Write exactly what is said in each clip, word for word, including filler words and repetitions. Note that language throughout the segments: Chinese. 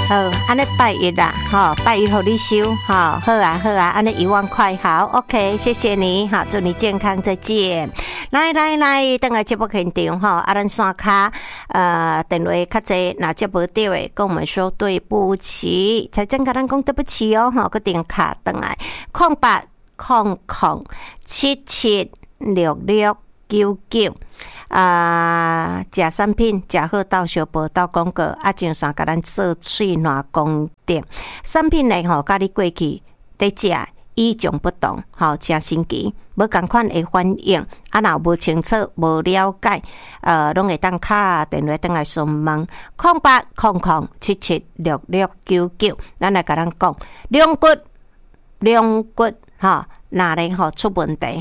好，安尼拜一啦，哈，拜一互你收，哈，好啊，好啊，安尼一万块，好 ，OK， 谢谢你，好，祝你健康，再见。来来来，等下节目现场哈，啊，咱线卡呃电话较济，那接无到的，跟我们说对不起，财政甲咱讲对不起哦，哈，个电卡等来，空八空空七七六六九九。啊，食产品食好到小报到广告，啊，上山甲咱做喙暖宫殿产品呢吼，甲你过去在食与众不同，吼，真神奇，无共款的反应，啊，若无清楚、无了解，呃，拢会当敲电话登来询问，空八空空七七六六九九，咱来甲咱讲，两骨两骨吼，哪里吼出问题，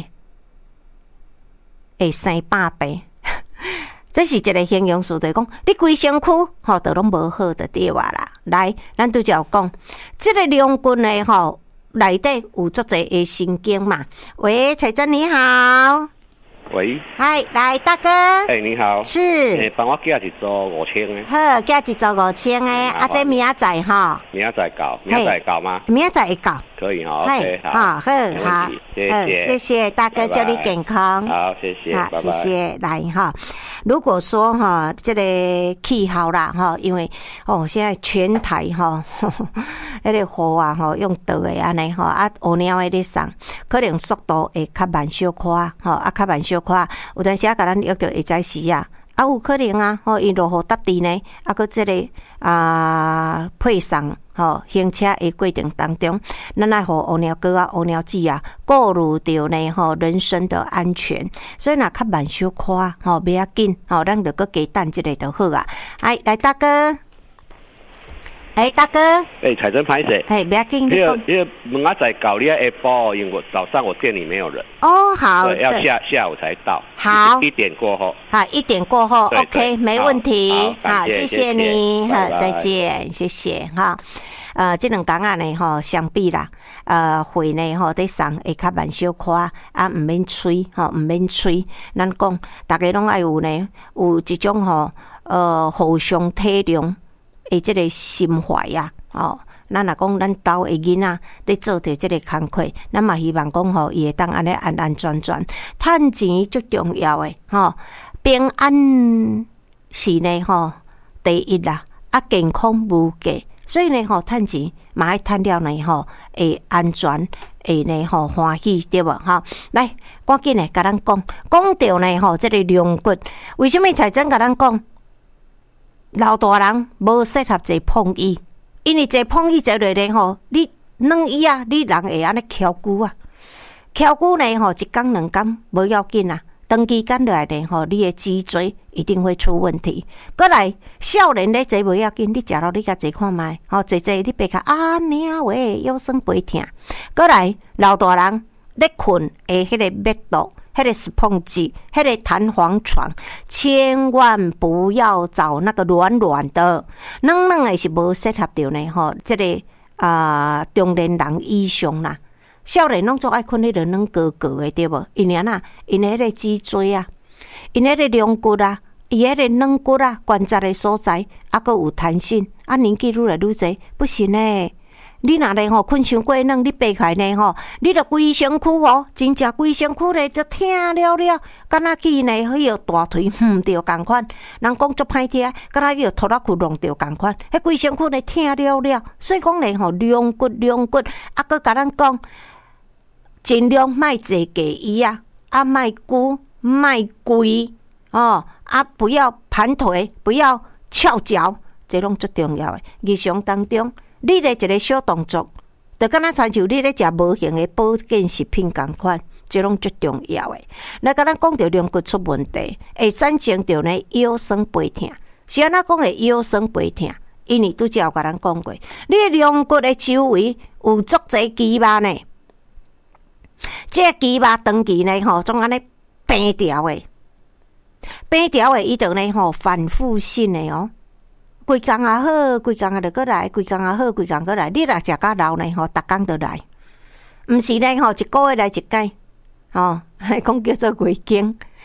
会生百倍。这是一个形容词，就是讲你规身躯吼都拢无好的对话啦。来，咱拄则有讲，这个两骨呢吼内底有足侪的神经嘛。喂，彩珍你好。 喂， 嗨，来大哥。 哎、欸，你好。 是。 诶、欸，帮我寄一组五千的。 好，寄一组五千的，啊，这明仔载哈。 明仔载搞，明仔载搞吗？ 明仔载会搞。 可以哈 ，OK， 好， 好，好，好， 谢谢， 谢谢大哥，祝你健康。 好，谢谢， 好，谢谢，来哈。如果说哈，这个气候啦哈，因为哦，现在全台哈，那个雨啊哈，用倒的安尼哈，啊，乌鸟的咧送，可能速度会较慢小可吼，啊，较慢小可，有阵时啊，甲咱约着会早时啊。啊，有可能啊，吼，因落雨搭地呢，啊，佮这个啊配送吼行车的过程当中，咱来互乌鸟哥啊、乌鸟子啊，顾虑到呢吼人身的安全，所以若较慢小可吼，不要紧，吼，咱就佮加等一下就好啊。哎，来大哥。哎，大哥， 哎，彩珍拍谁？ 哎，不要紧， 因为因为明仔载搞你下晡，因为我早上我店里没有人。 哦，好， 对，要下下午才到。 好， 一点过后。 好，一点过后 ，OK， 没问题。 好， 谢谢你，好，再见，谢谢哈。呃，这两天啊呢吼，相比啦，呃，会呢吼，在送会较慢小可啊，唔免催吼，唔免催。咱讲，大家拢爱有呢，有一种吼，呃，互相体谅。诶，这个心怀呀，哦，咱若讲咱兜的囡仔咧做着这个工课，咱嘛希望讲吼，伊会当安尼安安全全，趁钱最重要诶，吼，平安是呢吼第一啦，啊健康无价，所以呢吼趁钱嘛爱趁了呢吼，会安全，会呢吼欢喜对无吼？来，赶紧诶，甲咱讲，讲到呢吼，这个龙骨，为什么才真甲咱讲？老大人无适合坐碰椅，因为坐碰椅坐落咧吼，你软椅啊，你人会安尼翘久啊，翘久呢吼，一工两工无要紧啊，长期间落来咧吼，你的脊椎一定会出问题。过来，少年咧坐无要紧，你食了你甲坐看卖，吼坐坐你别甲啊娘喂，腰酸背痛。过来，老大人咧困诶，迄个密度。迄个 sponge， 迄个弹簧床，千万不要找那个软软的，软软的是无适合着呢吼。这个啊、呃，中年人以上啦，少年拢做爱困迄个软高高的对无？因为呐，因迄个脊椎啊，因迄个龙骨啊，伊迄个软骨啊，关节的所在啊，佫有弹性啊，年纪愈来愈侪，不行呢。你若咧吼困伤过软，你爬起来呢吼，你着规身躯哦，真正规身躯咧就疼了了，敢若去呢迄个大腿哼着共款，人讲足歹听，敢若迄个拖拉裤弄着共款，迄规身躯咧疼了了，所以讲咧吼，两骨两骨，啊，佮甲咱讲，尽量莫坐假椅啊，啊，莫久莫跪哦，啊，不要盘腿，不要翘脚，这拢最重要诶，日常当中。你咧一个小动作，就敢若亲像你咧食无形的保健食品共款，这拢最重要诶。来，甲咱讲到两骨出问题，会产生着呢腰酸背痛。是安怎讲诶腰酸背痛？因为拄则有甲咱讲过，你的两骨的周围有足侪肌肉呢，这个肌肉长期呢吼，总安尼平调诶，平调诶，伊就呢吼反复性诶哦。规工也好，规工也就过来，规工也好，规工过来。你若食甲老呢吼，逐工就来，毋是呢吼，一个月来一届，吼，讲叫做月经。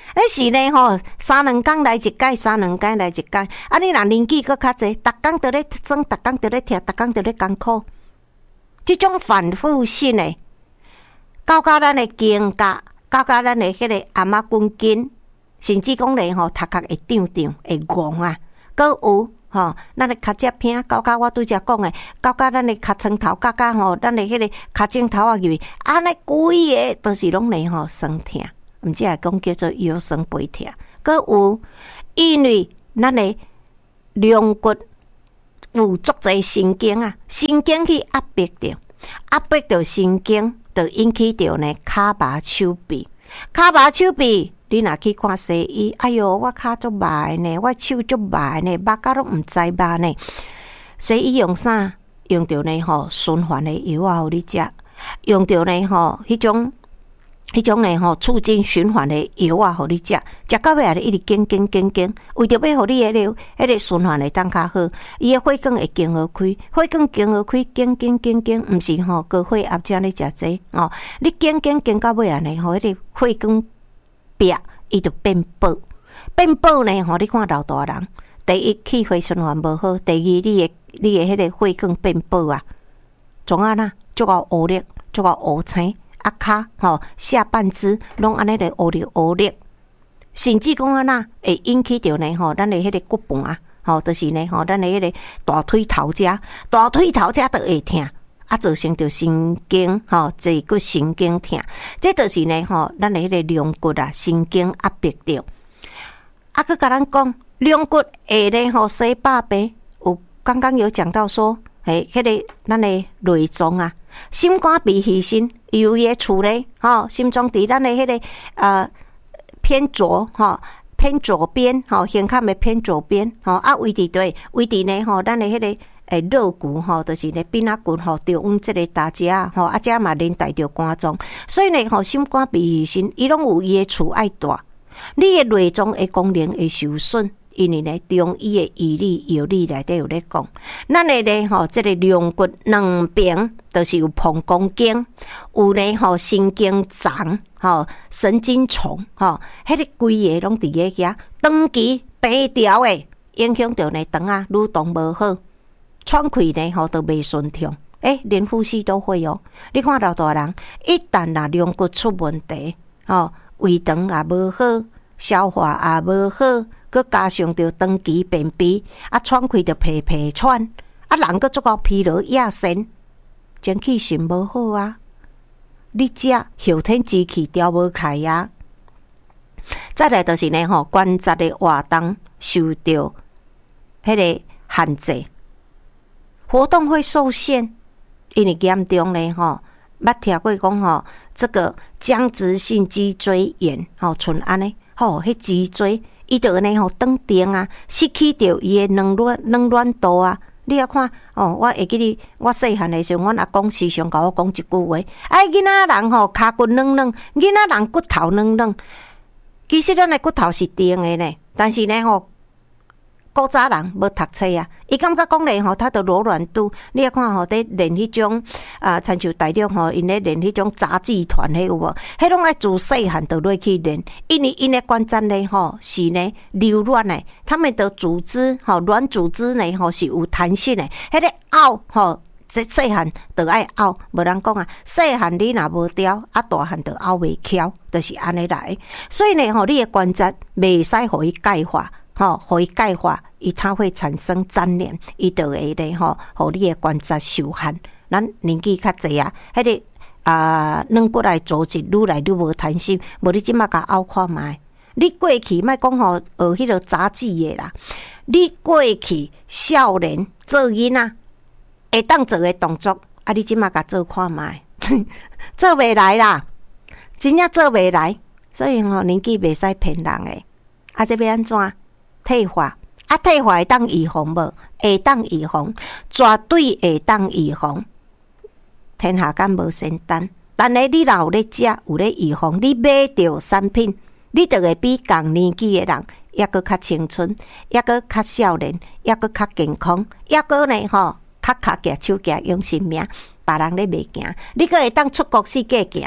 那是呢吼，三两工来一届，三两工来一届。啊，你若年纪搁较济，逐工都咧装，逐工都咧听，逐工都咧艰苦。即种反复性诶，搞到咱诶经甲，搞到咱诶迄个阿嬷滚筋，甚至讲咧吼，头壳会胀胀，会戆啊，搁有。吼，咱诶脚趾片，搞到我拄则讲诶，搞到咱诶脚床头，搞到吼，咱诶迄个脚趾头啊入去，安尼规个都是拢咧吼酸痛，毋只系讲叫做腰酸背痛，搁有因为咱诶龙骨有足侪神经啊，神经去压迫着，压迫着神经，就引起着呢骹麻手臂，骹麻手臂。你若去看西医，哎哟，我骹足麻呢，我手足麻呢，目甲都毋知麻呢。西医用啥？用着呢吼循环的药啊，互你食；用着呢吼迄种迄种呢吼促进循环的药啊，互你食。食到尾啊，一直经经经经，为着要互你迄个迄个循环会当较好，伊的血管会经而开，血管经而开，经经经经，毋是吼高血压才咧食这哦。你经经经到尾啊呢，吼迄个血管。伊就变薄，变薄呢？吼，你看老大人，第一气血循环无好，第二你的你的迄个血管变薄啊，总啊呐，足够乌力，足够乌青，啊骹吼下半肢拢安尼咧乌力乌力，甚至讲啊呐会引起着呢吼，咱的迄个骨盘，吼，就是呢吼，咱的迄个大腿头遮，大腿头遮都会痛。啊，造成着神经吼，坐骨神经痛，这就是呢吼，咱的迄个龙骨啊，神经压迫着。啊，佮甲咱讲，龙骨下呢吼，洗百病，有刚刚有讲到说，诶，迄、那个咱的内脏啊，心肝脾肺肾，有伊的处理，吼，心脏伫咱的迄、那个呃偏左吼。偏左边，吼，胸腔的偏左边，吼啊，位伫对，位伫呢，吼，咱的迄个诶肋骨，吼，就是呢边仔骨，吼，着往即个大只啊，吼，啊，遮嘛连带着肝脏，所以呢，吼，心肝脾肺肾，伊拢有伊的厝爱大，你的内脏的功能会受损，因为呢，中医的医理药理内底有咧讲，咱的呢，吼，即个龙骨两边都是有膀胱经，有呢，吼，神经丛。吼，神经丛，吼，迄个规个拢伫个遐，长期病调诶，影响到呢肠啊蠕动无好，喘气呢吼都袂顺畅，诶、欸，连呼吸都会哦。你看老大人，一旦若龙骨出问题，吼，胃肠也无好，消化也无好，佮加上着长期便秘，啊，喘气着皮皮喘，啊，人佮足够疲劳亚神，精气神无好啊。你食后天之气调无开呀，再来就是呢吼，关节的活动受到迄个限制，活动会受限，因为严重呢吼，捌听过讲吼，这个僵直性脊椎炎吼，像安尼吼，迄脊椎伊就呢吼断定啊，失去掉伊的软软软软度啊。你啊看哦，我会记哩，我细汉的时候，阮阿公时常甲我讲一句话：哎，囡仔人吼骹骨软软，囡仔人骨头软软。其实咱的骨头是硬的呢，但是呢吼，古早人无读册啊，伊感觉讲咧吼，他的柔软度，你啊看吼，伫练迄种啊，亲像大陆吼，因咧练迄种杂技团迄有无？迄拢爱自细汉就落去练，因为因的关节呢吼是呢柔软的，他们的组织吼软组织呢吼是有弹性的，迄个拗吼。这细汉就爱拗，无人讲啊，细汉你若无调，啊大汉就拗袂翘，就是安尼来。所以呢吼，你的关节袂使互伊钙化。吼，互伊钙化，伊它会产生粘连，伊就会咧吼，互你的关节受限。咱年纪较济啊，迄个啊软骨来组织愈来愈无弹性，无你即马甲拗看觅。你过去莫讲吼，学迄个杂技的啦，你过去少年做囡仔会当做的动作，啊，你即马甲做看觅，做袂来啦，真正做袂来。所以吼，年纪袂使骗人诶。啊，这要安怎？退化啊，退化会当预防无？会当预防，绝对会当预防。天下间无仙丹，但是你若有咧食，有咧预防，你买着产品，你就会比同年纪的人抑阁较青春，抑阁较少年，抑阁较健康，抑阁呢吼较脚举手举用性命，别人咧袂行，你阁会当出国世界行。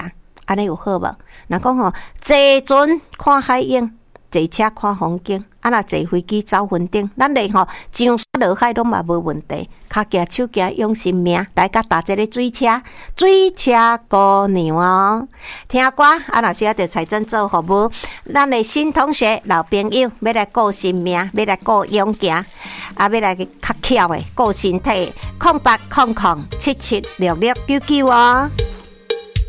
安尼有好无？若讲吼，坐船看海鹰，坐车看风景，啊，若坐飞机走云顶，咱咧吼上山落海拢嘛无问题。脚行手行用生命，来甲搭这个水车，水车姑娘哦，听歌啊，若需要着财政做服务，咱的新同学老朋友要来顾生命，要来顾勇行，啊，要来较巧的顾身体，空八空空七七六六九九哦。